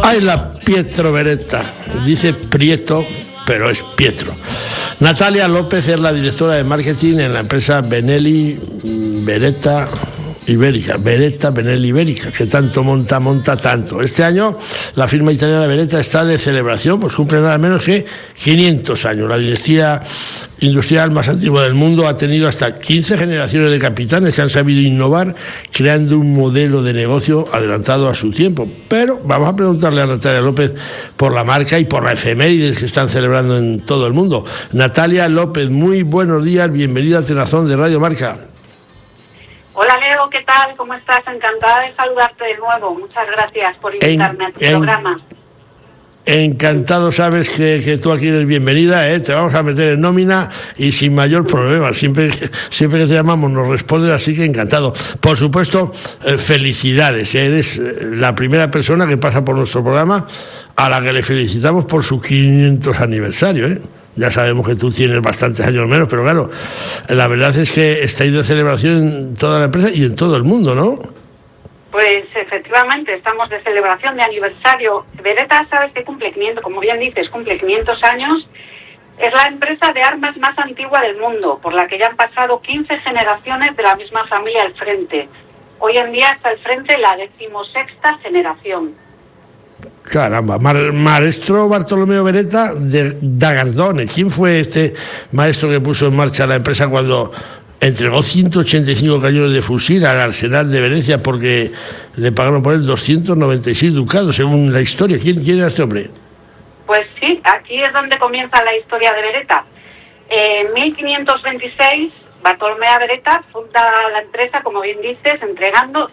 Ay, la Pietro Beretta. Dice Prieto, pero es Pietro. Natalia López es la directora de marketing en la empresa Benelli Beretta Ibérica, Beretta Benelli Ibérica, que tanto monta tanto. Este año la firma italiana Beretta está de celebración, pues cumple nada menos que 500 años. La dinastía industrial más antigua del mundo ha tenido hasta 15 generaciones de capitanes que han sabido innovar, creando un modelo de negocio adelantado a su tiempo. Pero vamos a preguntarle a Natalia López por la marca y por la efemérides que están celebrando en todo el mundo. Natalia López, muy buenos días, bienvenida a Tenazón de Radio Marca. Hola Leo, ¿qué tal? ¿Cómo estás? Encantada de saludarte de nuevo. Muchas gracias por invitarme a tu programa. Encantado, sabes que tú aquí eres bienvenida, te vamos a meter en nómina y sin mayor problema. Siempre que te llamamos nos respondes, así que encantado. Por supuesto, felicidades. Eres la primera persona que pasa por nuestro programa a la que le felicitamos por su 500 aniversario, Ya sabemos que tú tienes bastantes años menos, pero claro, la verdad es que estáis de celebración en toda la empresa y en todo el mundo, ¿no? Pues efectivamente, estamos de celebración de aniversario. Beretta, sabes que cumple 500, como bien dices, cumple 500 años. Es la empresa de armas más antigua del mundo, por la que ya han pasado 15 generaciones de la misma familia al frente. Hoy en día está al frente la 16ª generación. Caramba, maestro Bartolomeo Beretta da Gardone. ¿Quién fue este maestro que puso en marcha la empresa cuando entregó 185 cañones de fusil al arsenal de Venecia porque le pagaron por él 296 ducados, según la historia? ¿Quién era este hombre? Pues sí, aquí es donde comienza la historia de Beretta. En 1526, Bartolomeo Beretta funda la empresa, como bien dices, entregando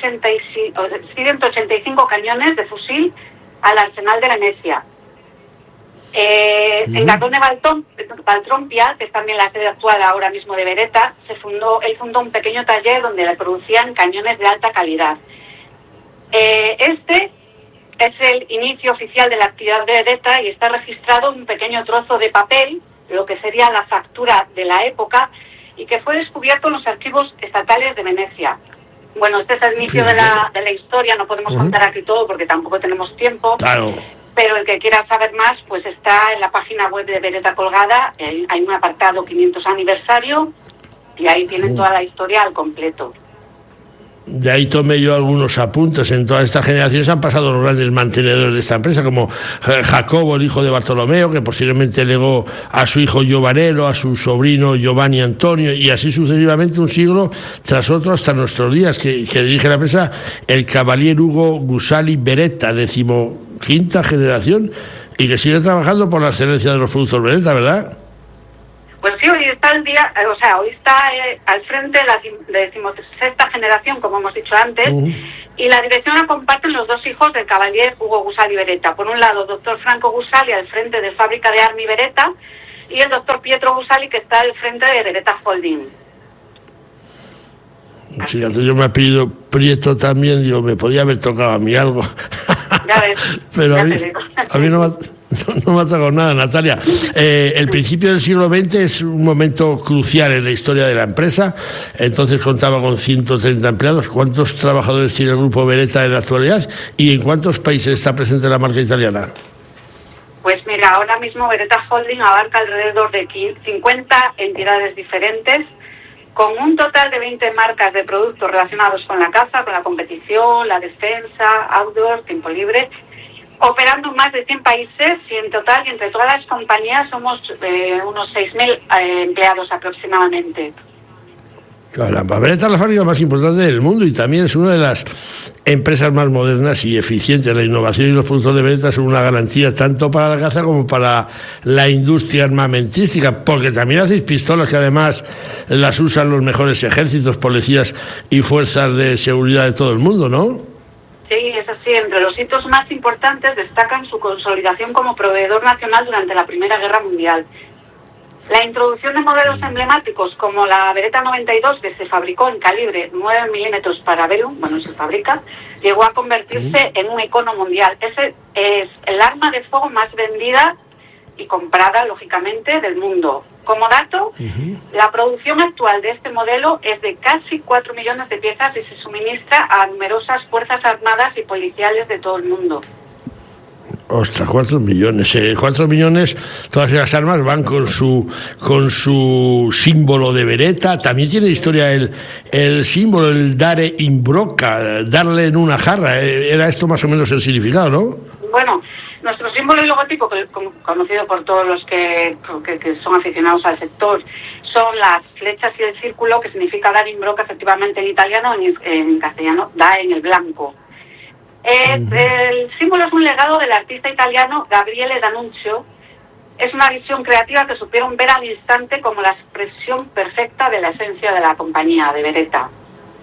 185 cañones de fusil al arsenal de Venecia. En Gardone Valtrompia, que es también la sede actual ahora mismo de Beretta, él fundó un pequeño taller donde le producían cañones de alta calidad. Este es el inicio oficial de la actividad de Beretta y está registrado un pequeño trozo de papel, lo que sería la factura de la época, y que fue descubierto en los archivos estatales de Venecia. Bueno, este es el inicio de la historia, no podemos contar aquí todo porque tampoco tenemos tiempo. Claro. Pero el que quiera saber más, pues está en la página web de Beretta colgada, hay un apartado 500 aniversario y ahí tienen toda la historia al completo. De ahí tomé yo algunos apuntes. En todas estas generaciones han pasado los grandes mantenedores de esta empresa, como Jacobo, el hijo de Bartolomeo, que posteriormente legó a su hijo Giovanello, a su sobrino Giovanni Antonio, y así sucesivamente, un siglo tras otro hasta nuestros días, que dirige la empresa el caballero Ugo Gusali Beretta, 15ª generación, y que sigue trabajando por la excelencia de los productos Beretta, ¿verdad? Pues sí, hoy está al frente de la 16ª generación, como hemos dicho antes, y la dirección la comparten los dos hijos del caballero Ugo Gusali Beretta. Por un lado, el doctor Franco Gusali al frente de fábrica de Armi Beretta, y el doctor Pietro Gusali, que está al frente de Beretta Holding. Sí, yo me he pedido Prieto también, digo, me podía haber tocado a mí algo. Ya ves. Pero a mí no me ha tocado nada, Natalia. El principio del siglo XX es un momento crucial en la historia de la empresa. Entonces contaba con 130 empleados. ¿Cuántos trabajadores tiene el grupo Beretta en la actualidad? ¿Y en cuántos países está presente la marca italiana? Pues mira, ahora mismo Beretta Holding abarca alrededor de 50 entidades diferentes, con un total de 20 marcas de productos relacionados con la caza, con la competición, la defensa, outdoor, tiempo libre, operando en más de 100 países, y en total, y entre todas las compañías, somos unos 6.000 empleados aproximadamente. Caramba, Beretta es la fábrica más importante del mundo y también es una de las empresas más modernas y eficientes. La innovación y los productos de Beretta son una garantía tanto para la caza como para la industria armamentística, porque también hacéis pistolas que además las usan los mejores ejércitos, policías y fuerzas de seguridad de todo el mundo, ¿no? Sí, es así. Entre los hitos más importantes destacan su consolidación como proveedor nacional durante la Primera Guerra Mundial. La introducción de modelos emblemáticos como la Beretta 92, que se fabricó en calibre 9 milímetros para Bellum, se fabrica, llegó a convertirse en un icono mundial. Ese es el arma de fuego más vendida y comprada, lógicamente, del mundo. Como dato, la producción actual de este modelo es de casi 4 millones de piezas y se suministra a numerosas fuerzas armadas y policiales de todo el mundo. Ostras, 4 millones. 4 millones, todas esas armas van con su símbolo de Beretta. También tiene historia el símbolo, el dare in brocca, darle en una jarra. Era esto más o menos el significado, ¿no? Bueno, nuestro símbolo y logotipo, conocido por todos los que son aficionados al sector, son las flechas y el círculo, que significa dar in brocca, efectivamente en italiano, en castellano, da en el blanco. El símbolo es un legado del artista italiano Gabriele D'Annunzio. Es una visión creativa que supieron ver al instante como la expresión perfecta de la esencia de la compañía de Beretta.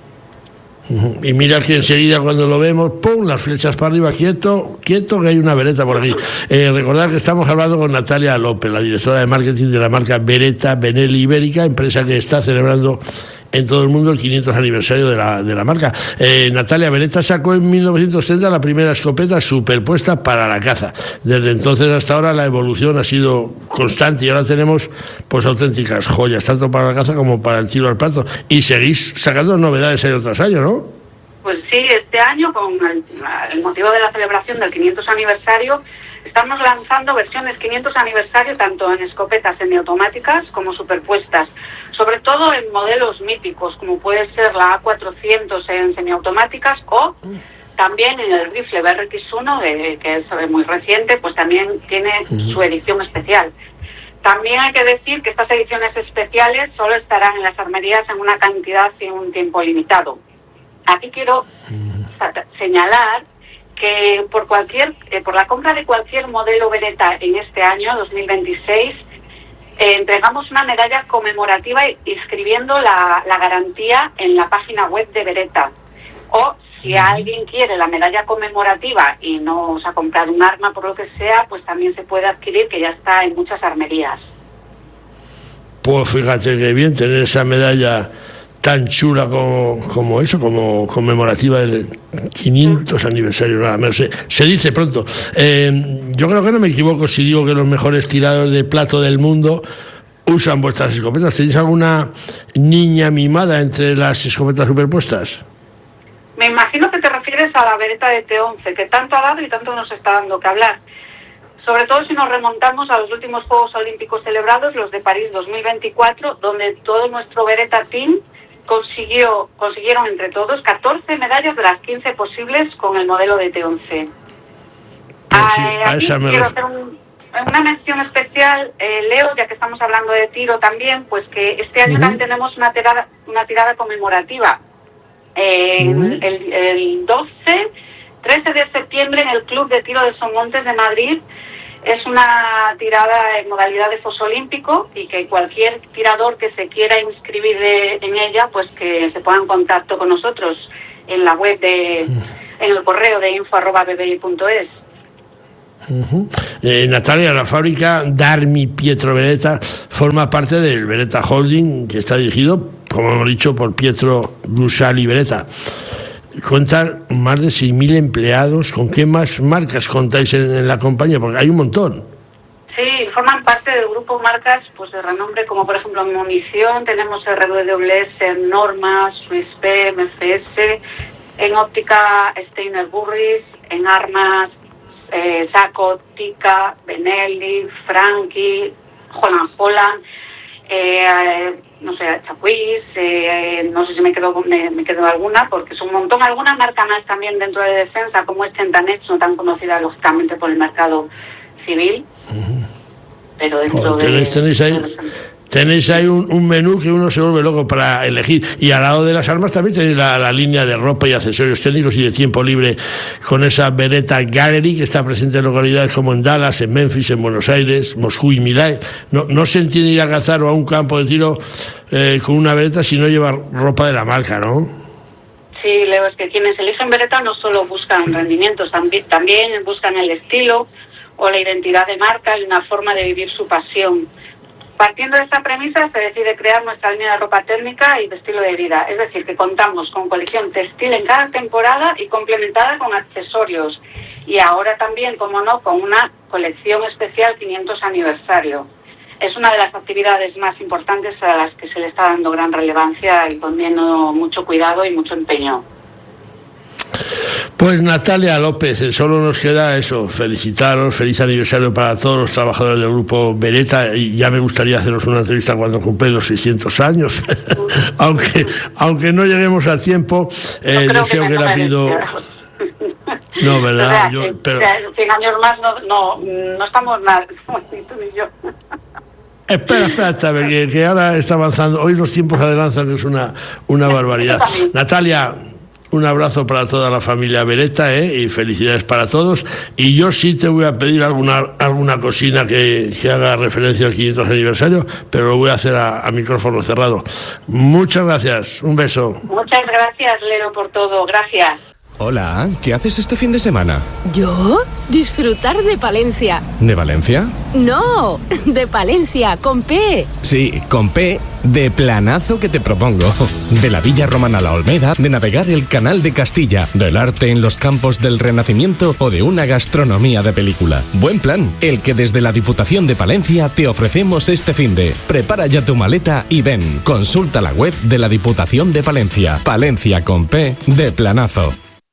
Y mira que enseguida cuando lo vemos, ¡pum!, las flechas para arriba, quieto, que hay una Beretta por aquí. Recordad que estamos hablando con Natalia López, la directora de marketing de la marca Beretta Benelli Ibérica, empresa que está celebrando en todo el mundo el 500 aniversario de la marca. Natalia, Beretta sacó en 1930 la primera escopeta superpuesta para la caza. Desde entonces hasta ahora la evolución ha sido constante y ahora tenemos pues auténticas joyas, tanto para la caza como para el tiro al plato. Y seguís sacando novedades año tras año, ¿no? Pues sí, este año, con el motivo de la celebración del 500 aniversario, estamos lanzando versiones 500 aniversario tanto en escopetas semiautomáticas como superpuestas, sobre todo en modelos míticos, como puede ser la A400 en semiautomáticas, o también en el rifle BRX-1, que es muy reciente, pues también tiene su edición especial. También hay que decir que estas ediciones especiales solo estarán en las armerías en una cantidad y un tiempo limitado. Aquí quiero señalar que por la compra de cualquier modelo Beretta en este año 2026 entregamos una medalla conmemorativa inscribiendo la garantía en la página web de Beretta. O si alguien quiere la medalla conmemorativa y no se ha comprado un arma por lo que sea, pues también se puede adquirir, que ya está en muchas armerías. Pues fíjate que bien tener esa medalla tan chula como eso, como conmemorativa del 500 aniversario, nada menos. Se dice pronto. Yo creo que no me equivoco si digo que los mejores tiradores de plato del mundo usan vuestras escopetas. ¿Tenéis alguna niña mimada entre las escopetas superpuestas? Me imagino que te refieres a la Beretta de T11, que tanto ha dado y tanto nos está dando que hablar. Sobre todo si nos remontamos a los últimos Juegos Olímpicos celebrados, los de París 2024, donde todo nuestro Beretta Team consiguieron entre todos 14 medallas de las 15 posibles con el modelo de T11. Aquí quiero hacer una mención especial, Leo, ya que estamos hablando de tiro también, pues que este año también tenemos una tirada conmemorativa. El 13 de septiembre en el Club de Tiro de Somontes de Madrid. Es una tirada en modalidad de foso olímpico y que cualquier tirador que se quiera inscribir en ella, pues que se ponga en contacto con nosotros en la web en el correo de info@bbi.es. Natalia, la fábrica Darmi Pietro Beretta forma parte del Beretta Holding, que está dirigido, como hemos dicho, por Pietro Brusali Beretta. Cuentan más de 6.000 empleados. ¿Con qué más marcas contáis en la compañía? Porque hay un montón. Sí, forman parte del grupo marcas pues de renombre, como por ejemplo en munición tenemos RWS, Norma, Swiss P, MFS, en óptica Steiner Burris, en armas Saco, Tika, Benelli, Franchi, Holland, no sé, Chapuis, no sé si me quedo alguna, porque es un montón. Alguna marca más también dentro de defensa, como es Tentanet, no tan conocida lógicamente por el mercado civil, pero dentro tenéis ahí un menú que uno se vuelve loco para elegir. Y al lado de las armas también tenéis la línea de ropa y accesorios técnicos y de tiempo libre con esa Beretta Gallery que está presente en localidades como en Dallas, en Memphis, en Buenos Aires, Moscú y Milán. No se entiende ir a cazar o a un campo de tiro con una Beretta si no lleva ropa de la marca, ¿no? Sí, Leo, es que quienes eligen Beretta no solo buscan rendimientos, también buscan el estilo o la identidad de marca y una forma de vivir su pasión. Partiendo de esta premisa, se decide crear nuestra línea de ropa técnica y de estilo de vida. Es decir, que contamos con colección textil en cada temporada y complementada con accesorios. Y ahora también, como no, con una colección especial 500 aniversario. Es una de las actividades más importantes a las que se le está dando gran relevancia y poniendo mucho cuidado y mucho empeño. Pues Natalia López, solo nos queda eso, felicitaros, feliz aniversario para todos los trabajadores del Grupo Beretta, y ya me gustaría haceros una entrevista cuando cumplen los 600 años, aunque no lleguemos al tiempo, deseo que la pido... No, ¿verdad? O sea, pero... 100 años más no estamos nada, tú ni yo. Espera, que ahora está avanzando, hoy los tiempos adelantan, que es una barbaridad. Natalia, un abrazo para toda la familia Beretta, y felicidades para todos. Y yo sí te voy a pedir alguna cocina que haga referencia al 500 aniversario, pero lo voy a hacer a micrófono cerrado. Muchas gracias, un beso. Muchas gracias, Leo, por todo, gracias. Hola, ¿qué haces este fin de semana? ¿Yo? Disfrutar de Palencia. ¿De Valencia? No, de Palencia, con P. Sí, con P, de planazo que te propongo. De la Villa Romana La Olmeda, de navegar el Canal de Castilla, del arte en los campos del Renacimiento o de una gastronomía de película. Buen plan, el que desde la Diputación de Palencia te ofrecemos este finde. Prepara ya tu maleta y ven. Consulta la web de la Diputación de Palencia. Palencia con P, de planazo.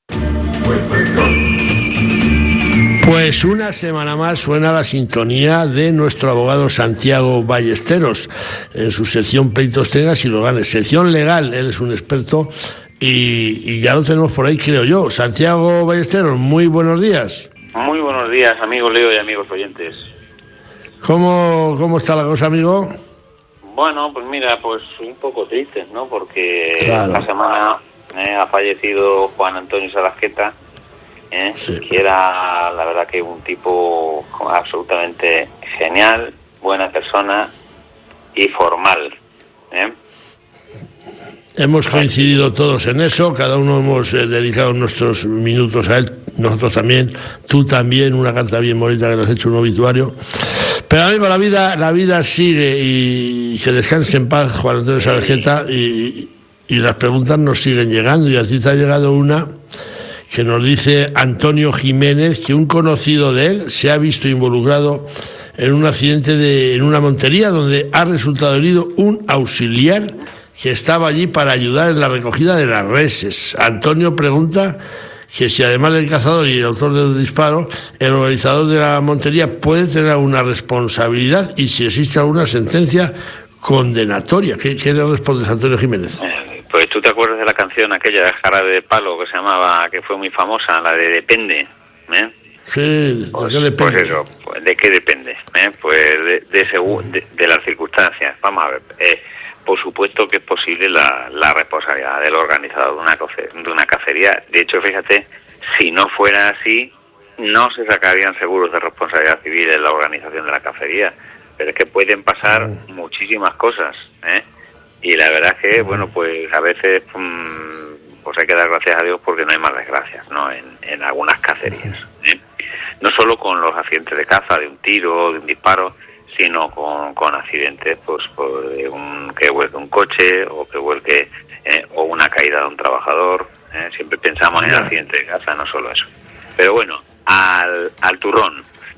Pues una semana más suena la sintonía de nuestro abogado Santiago Ballesteros en su sección Pleitos Tengas y Los Ganes, sección legal. Él es un experto y ya lo tenemos por ahí, creo yo. Santiago Ballesteros, muy buenos días. Muy buenos días, amigo Leo y amigos oyentes. ¿Cómo está la cosa, amigo? Bueno, pues mira, pues un poco tristes, ¿no? Porque claro, esta semana ha fallecido Juan Antonio Sarasqueta, sí, que era, la verdad, que un tipo absolutamente genial, buena persona y formal. Hemos coincidido todos en eso, cada uno hemos dedicado nuestros minutos a él, nosotros también, tú también, una carta bien bonita que le has hecho, un obituario. Pero amigo, la vida sigue, y que descanse en paz Juan Antonio Sarasqueta, y las preguntas nos siguen llegando, y a ti te ha llegado una que nos dice Antonio Jiménez, que un conocido de él se ha visto involucrado en un accidente en una montería donde ha resultado herido un auxiliar que estaba allí para ayudar en la recogida de las reses. Antonio pregunta que si además del cazador y el autor del disparo, el organizador de la montería puede tener una responsabilidad y si existe alguna sentencia condenatoria. ¿Qué le respondes, Antonio Jiménez? Pues tú te acuerdas de la canción aquella de Jarabe de Palo que se llamaba, que fue muy famosa, la de Depende, Sí, pues, ¿de qué depende? Pues eso, pues, ¿de qué depende? Pues de las circunstancias. Vamos a ver, por supuesto que es posible la responsabilidad del organizador de una cacería. De hecho, fíjate, si no fuera así, no se sacarían seguros de responsabilidad civil en la organización de la cacería. Pero es que pueden pasar muchísimas cosas, y la verdad es que, bueno, pues a veces pues hay que dar gracias a Dios porque no hay más desgracias, ¿no? En algunas cacerías, no solo con los accidentes de caza, de un tiro, de un disparo, sino con accidentes, pues que vuelque un coche o que vuelque o una caída de un trabajador. Siempre pensamos en el accidente de caza, no solo eso. Pero bueno, al turrón.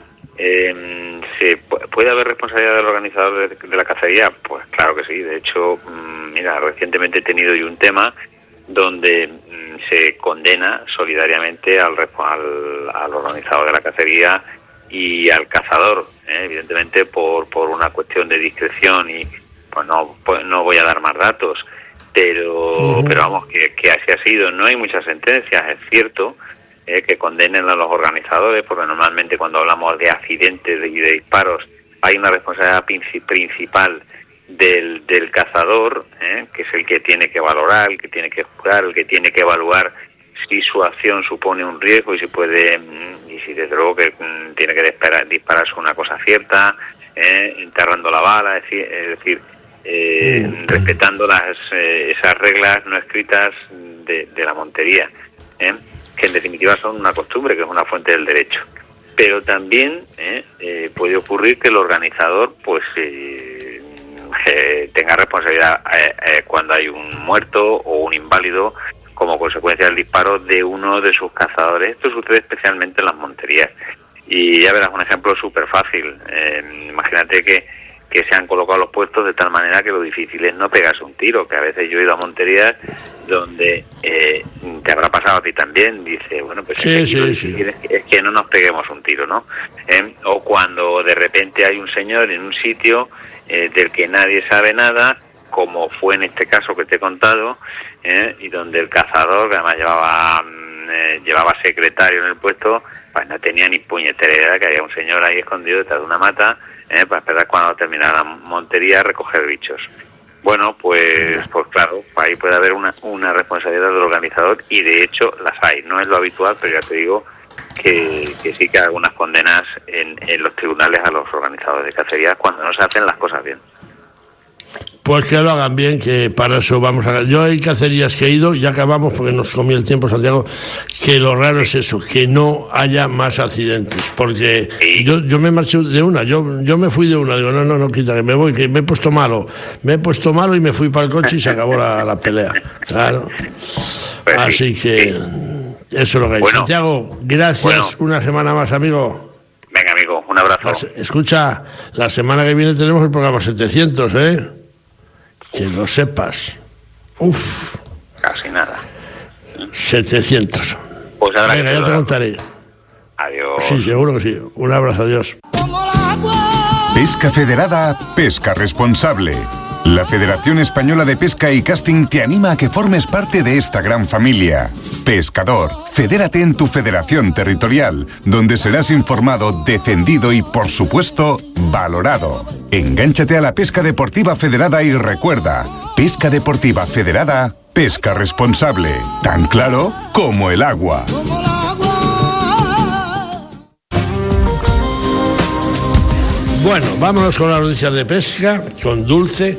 ¿Puede haber responsabilidad del organizador de la cacería? Pues claro que sí. De hecho, mira, recientemente he tenido yo un tema donde se condena solidariamente al organizador de la cacería y al cazador, evidentemente por una cuestión de discreción, y pues no voy a dar más datos, pero vamos, que así ha sido. No hay muchas sentencias, es cierto, que condenen a los organizadores, porque normalmente cuando hablamos de accidentes y de disparos hay una responsabilidad principal del cazador, que es el que tiene que valorar, el que tiene que juzgar, el que tiene que evaluar si su acción supone un riesgo y si desde luego que tiene que dispararse una cosa cierta, enterrando la bala, es decir, respetando esas reglas no escritas de la montería, que en definitiva son una costumbre, que es una fuente del derecho. Pero también puede ocurrir que el organizador pues tenga responsabilidad cuando hay un muerto o un inválido como consecuencia del disparo de uno de sus cazadores. Esto sucede especialmente en las monterías. Y ya verás un ejemplo súper fácil. Imagínate que se han colocado los puestos de tal manera que lo difícil es no pegarse un tiro, que a veces yo he ido a monterías donde te habrá pasado a ti también, dice, bueno, pues sí. Es que no nos peguemos un tiro, ¿no? O cuando de repente hay un señor en un sitio del que nadie sabe nada, como fue en este caso que te he contado, y donde el cazador, que además llevaba secretario en el puesto, pues no tenía ni puñetera idea que había un señor ahí escondido detrás de una mata, para esperar cuando terminara la montería a recoger bichos. Bueno, pues claro, ahí puede haber una responsabilidad del organizador, y de hecho las hay. No es lo habitual, pero ya te digo que sí que hay algunas condenas en los tribunales a los organizadores de cacerías cuando no se hacen las cosas bien. Pues que lo hagan bien, que para eso vamos a... Yo hay cacerías que he ido, ya acabamos porque nos comí el tiempo, Santiago, que lo raro es eso, que no haya más accidentes, porque sí. yo me marché de una, yo me fui de una, digo, no, quita, que me voy, que me he puesto malo y me fui para el coche y se acabó la pelea, claro. Pues así sí, que eso es lo que hay. Bueno, Santiago, gracias, una semana más, amigo. Venga, amigo, un abrazo. Escucha, la semana que viene tenemos el programa 700, que lo sepas. Uf. Casi nada. 700. Pues ahora venga, ya te contaré. Adiós. Sí, seguro que sí. Un abrazo, adiós. Pesca Federada, pesca responsable. La Federación Española de Pesca y Casting te anima a que formes parte de esta gran familia. Pescador, fedérate en tu federación territorial, donde serás informado, defendido y, por supuesto, valorado. Engánchate a la pesca deportiva federada y recuerda, pesca deportiva federada, pesca responsable. Tan claro como el agua. Bueno, vámonos con las noticias de pesca, con Dulce,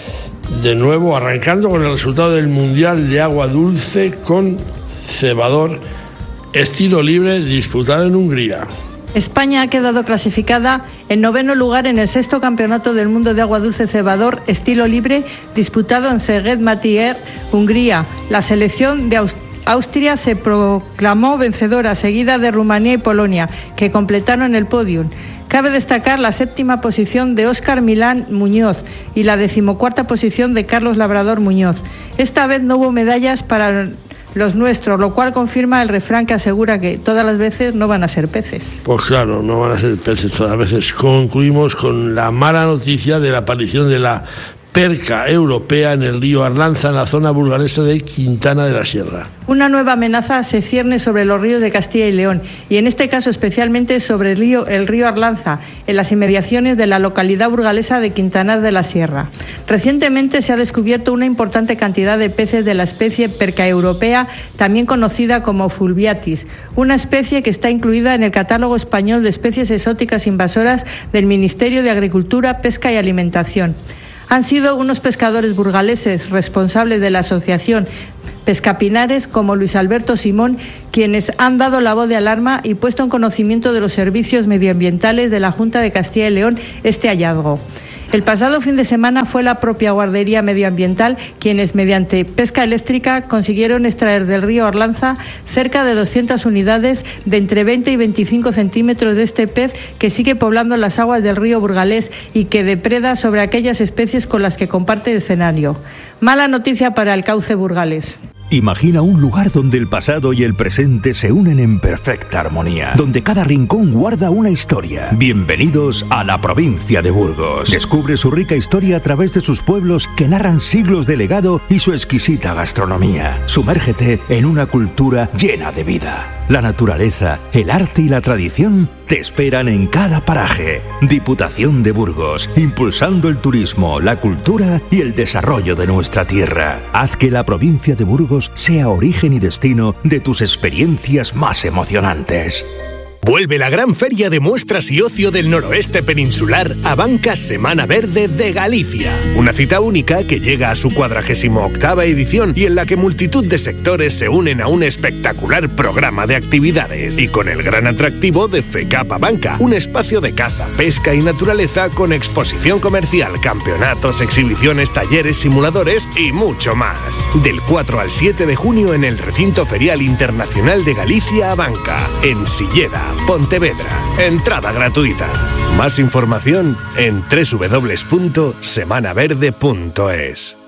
de nuevo arrancando con el resultado del Mundial de Agua Dulce con cebador estilo libre disputado en Hungría. España ha quedado clasificada en 9º lugar en el 6º Campeonato del Mundo de Agua Dulce Cebador estilo libre disputado en Szeged-Metier, Hungría. La selección de Austria se proclamó vencedora, seguida de Rumanía y Polonia, que completaron el podium. Cabe destacar la 7ª posición de Óscar Milán Muñoz y la 14ª posición de Carlos Labrador Muñoz. Esta vez no hubo medallas para los nuestros, lo cual confirma el refrán que asegura que todas las veces no van a ser peces. Pues claro, no van a ser peces todas las veces. Concluimos con la mala noticia de la aparición de la perca europea en el río Arlanza, en la zona burgalesa de Quintana de la Sierra. Una nueva amenaza se cierne sobre los ríos de Castilla y León, y en este caso especialmente sobre el río Arlanza, en las inmediaciones de la localidad burgalesa de Quintana de la Sierra. Recientemente se ha descubierto una importante cantidad de peces de la especie perca europea, también conocida como fulviatis, una especie que está incluida en el catálogo español de especies exóticas invasoras del Ministerio de Agricultura, Pesca y Alimentación. Han sido unos pescadores burgaleses responsables de la asociación Pescapinares, como Luis Alberto Simón, quienes han dado la voz de alarma y puesto en conocimiento de los servicios medioambientales de la Junta de Castilla y León este hallazgo. El pasado fin de semana fue la propia Guardería Medioambiental quienes, mediante pesca eléctrica, consiguieron extraer del río Arlanza cerca de 200 unidades de entre 20 y 25 centímetros de este pez que sigue poblando las aguas del río burgalés y que depreda sobre aquellas especies con las que comparte el escenario. Mala noticia para el cauce burgalés. Imagina un lugar donde el pasado y el presente se unen en perfecta armonía, donde cada rincón guarda una historia. Bienvenidos a la provincia de Burgos. Descubre su rica historia a través de sus pueblos que narran siglos de legado y su exquisita gastronomía. Sumérgete en una cultura llena de vida. La naturaleza, el arte y la tradición te esperan en cada paraje. Diputación de Burgos, impulsando el turismo, la cultura y el desarrollo de nuestra tierra. Haz que la provincia de Burgos sea origen y destino de tus experiencias más emocionantes. Vuelve la gran feria de muestras y ocio del noroeste peninsular a Abanca Semana Verde de Galicia. Una cita única que llega a su 48ª edición y en la que multitud de sectores se unen a un espectacular programa de actividades. Y con el gran atractivo de FECAP Abanca, un espacio de caza, pesca y naturaleza con exposición comercial, campeonatos, exhibiciones, talleres, simuladores y mucho más. Del 4 al 7 de junio en el Recinto Ferial Internacional de Galicia Abanca, en Silleda. Pontevedra. Entrada gratuita. Más información en www.semanaverde.es.